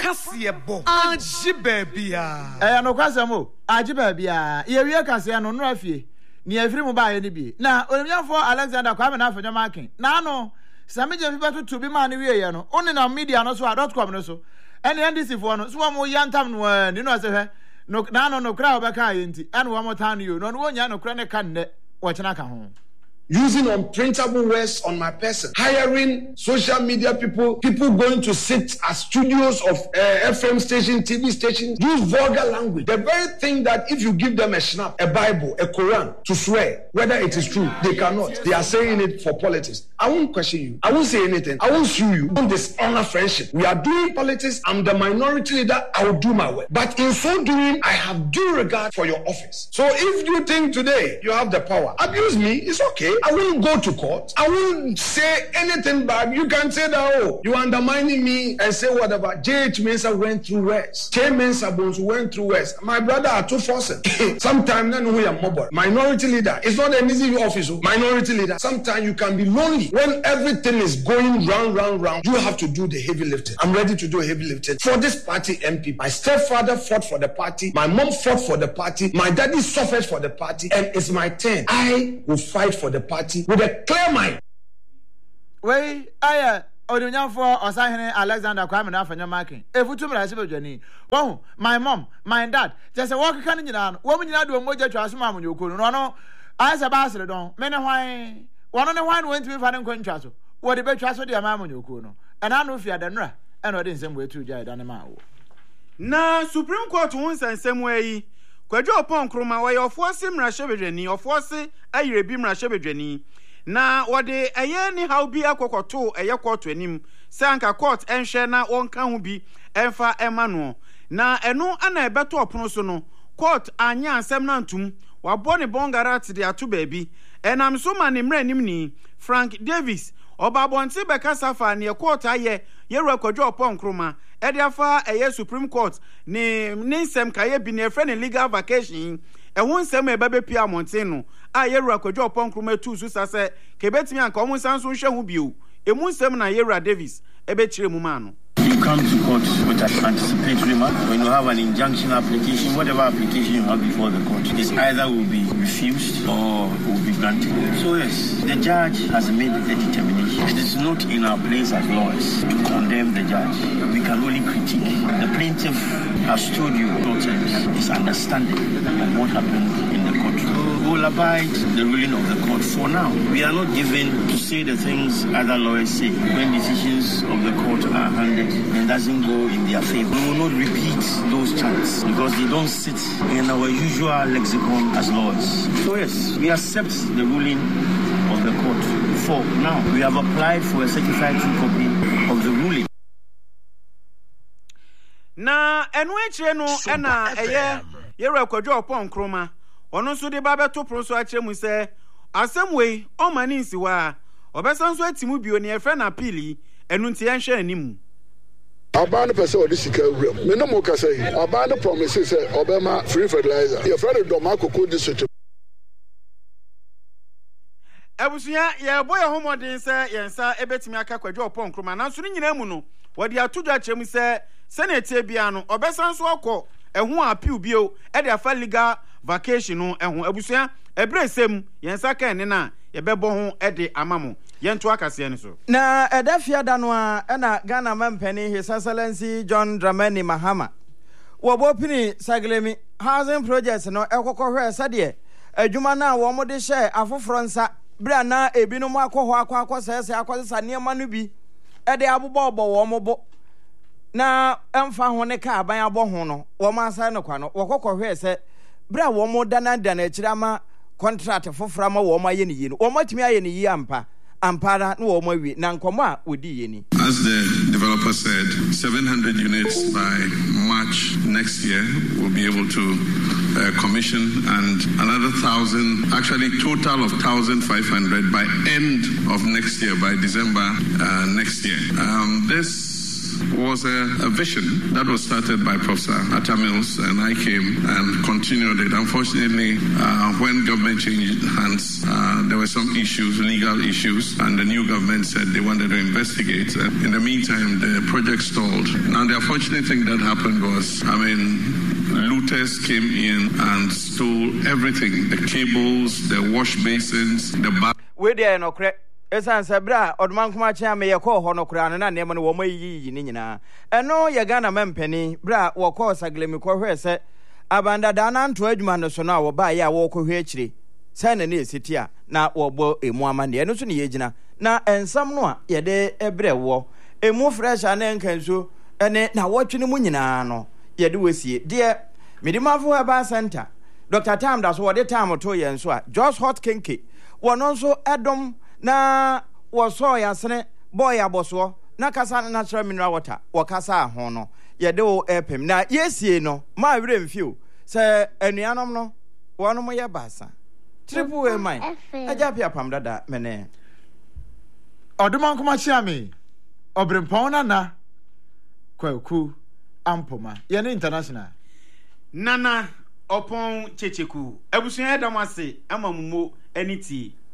kasiebo ajibabia no kwasemo ajibabia ye wie kase no no afie ni afiri mu ba ye ni bi na onimiafo Alexander Kwame na afenyo makin na no sameje pipa to bi ma ne wie ye no oni na media no so .com no so ene NDC fo no so mo yantam no ni no se hwe no na no kra obeka ye nti ene wo mo tan yo no wonya no kra ne kan ne wo chena ka ho. Using unprintable words on my person, hiring social media people going to sit as studios of FM station, TV station, use vulgar language. The very thing that if you give them a snap, a Bible, a Quran to swear whether it is true, they cannot. They are saying it for politics. I won't question you. I won't say anything. I won't sue you. I won't dishonor friendship. We are doing politics. I'm the minority leader. I will do my work. But in so doing, I have due regard for your office. So if you think today you have the power, abuse me, it's okay. I won't go to court. I won't say anything bad. You can say that, oh, you undermining me and say whatever. J.H. Mensah went through worse. J. Mensah Bones went through worse. My brother are too forcing. Sometimes I know we are mobile. Minority leader. It's not an easy office. Minority leader. Sometimes you can be lonely. When everything is going round, you have to do the heavy lifting. I'm ready to do heavy lifting. For this party MP, my stepfather fought for the party. My mom fought for the party. My daddy suffered for the party. And it's my turn. I will fight for the party with a clear mind. Wey, Odunyanfo Osahene Alexander Kwame na afanya makin. Efutu mra sebe dwani. Wo, my mom, my dad, just a walk kan nyina no. Wo nyina do moja twa so mamu nyokoro. No no. Asa ba asere don. Me ne hwan. Wono ne hwan went me fa ne nkwa so. Wo de betwa so de mamu nyokoro no. Ena no fi adanura. Ena ode nsem wetu gya da ne ma wo. Na Supreme Court won sansem yi. Kwadwo opon kroma wo ye ofoase mra hyebedwani, ofoase ayirebi mra hyebedwani. Na wode eye ni how bi akokoto eye court anim sanka court enhwe na wonka ho bi emfa emano na eno ana ebeto opono so no court anya ansem na ntum wabɔ ne bongarat de ato baabi enam so ma ne mra anim ni Frank Davis obabonte bekasa fa ne court aye yewura kwadwo opon kroma ede afa eye Supreme Court ne nsem kaye bi ne frɛ ne legal vacation ehun nsem ebebe pia monten no a yewura kwadwo opon kroma tu su sase kebetimi anka omun sanso hwe hu bio emu nsem na yewura Davis ebe kire mu ma no. You come to court with an anticipatory mark. When you have an injunction application, whatever application you have before the court, this either will be refused or will be granted. So yes, the judge has made the determination. It is not in our place as lawyers to condemn the judge. We can only critique. The plaintiff has told you no terms his understanding of what happened in the court. We will abide the ruling of the court for now. We are not given to say the things other lawyers say. When decisions of the court are handed and doesn't go in their favor, we will not repeat those chants because they don't sit in our usual lexicon as lawyers. So yes, we accept the ruling of the court. For now, we have applied for a certified true copy of the ruling. Na enwe no ena eye yewura kwadwo opon kroma ono so de ba beto pro so akire mu se asemwe o mani nsiwa obesan so atimu bio ne efre na apili enu nti enhwe animu Abana person or this secret me no mo ka say abana promises say obema free fertilizer your friend Domako could district Ebusuya ye boy homodin say yensa ebetimi aka kwadwo opon kroma na so ni nyina mu no wode atodwa akire mu se senate bia no obesan so akọ ehu appeal bio e de afa legal vacation no ehu abusuya ebresem yensa kan ne na ye bebo ho e de amamo yento akase ne so na edafia da no a na Ghana mampani His Excellency John Dramani Mahama wo bopini saglemi housing projects no ekokọhwe sade adwuma na wo mo de hye afoforo nsa bra na ebinu mo akọ sese akọ ne ma no bi e de abobọ wo mo bo na emfa ho ne ka aban abọ ho no wo ma asa ne kwa no wokọhwe se bra wo mo dana akira ma contract foforo ma wo ma ye ne yi no wo matimi aye ne yi ampara no wo ma wi na nkomo a odi ye ni. As the developer said, 700 units by March next year will be able to commission, and another 1,000, actually total of 1,500 by end of next year, by December next year. This was a vision that was started by Professor Atta Mills, and I came and continued it. Unfortunately, when government changed hands, there were some issues, legal issues, and the new government said they wanted to investigate. In the meantime, the project stalled. Now, the unfortunate thing that happened was, looters came in and stole everything, the cables, the wash basins, the bath. Where there no crack. Esan sabra odman kuma cha me ye ko ho no kura no na ne mo no wo mayi ni nyina eno ye Ghana mempani bra wo ko saglemi ko hwe se abanda da na nto adwuma no so na wo ba ye a wo ko hwe akire sai na ne esitia na wo bo emu amane eno so ne ye gina na ensam no a ye de ebre wo emu fresh ane nkanso ene na wo twene mu nyina no ye de wesie de midimafo aba center Dr. Tam da so wo de tam to ye nso a Josh Hot Kenke wono nso edom na woso ya sene boy aboso na kasa natural mineral water wakasa ho no ye de o epem na yesie no ma were mfio se anuanom no wonom ye basa triple a mine aja pia pam dada mene oduman kuma chiame obrempon na kwaku ampoma ye ne international nana opon checheku ebusun edamase amamumo aniti